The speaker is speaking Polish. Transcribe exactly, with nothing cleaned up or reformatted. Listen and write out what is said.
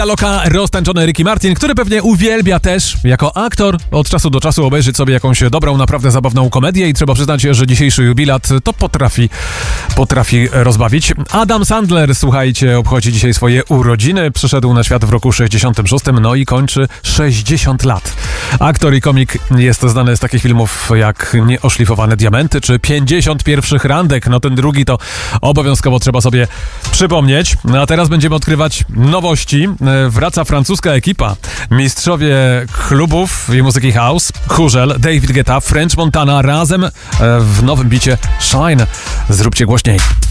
Loka, roztańczony Ricky Martin, który pewnie uwielbia też jako aktor od czasu do czasu obejrzeć sobie jakąś dobrą, naprawdę zabawną komedię i trzeba przyznać, że dzisiejszy jubilat to potrafi, potrafi rozbawić. Adam Sandler, słuchajcie, obchodzi dzisiaj swoje urodziny. Przyszedł na świat w roku sześćdziesiątym szóstym, no i kończy sześćdziesiąt lat. Aktor i komik jest znany z takich filmów jak Nieoszlifowane diamenty czy pięćdziesiąt pierwszych randek. No ten drugi to obowiązkowo trzeba sobie przypomnieć. A teraz będziemy odkrywać nowości. Wraca francuska ekipa. Mistrzowie klubów i muzyki house, Hurzel, David Guetta, French Montana razem w nowym bicie Shine. Zróbcie głośniej.